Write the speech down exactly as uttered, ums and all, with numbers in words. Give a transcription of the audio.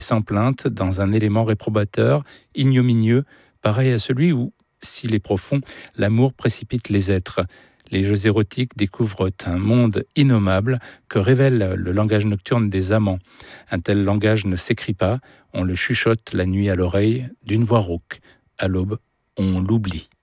sans plainte dans un élément réprobateur, ignominieux, pareil à celui où, s'il est profond, l'amour précipite les êtres. Les jeux érotiques découvrent un monde innommable que révèle le langage nocturne des amants. Un tel langage ne s'écrit pas, on le chuchote la nuit à l'oreille d'une voix rauque. À l'aube, on l'oublie.